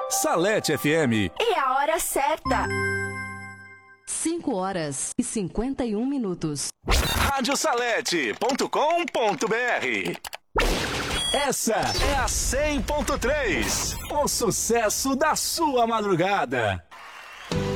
Salete FM. E a hora certa. 5h51. Radiosalete.com.br. Essa é a 100.3. O sucesso da sua madrugada.